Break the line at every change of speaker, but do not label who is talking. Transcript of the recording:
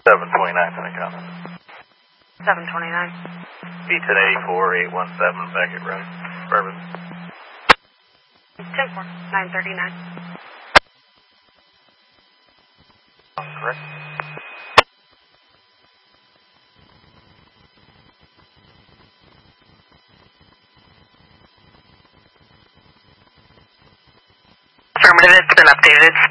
729 to the comment.
729.
Pizza 84817 Beckett Road, Bourbon.
10-4, 939.
Correct.
Affirmative, it's been updated. It's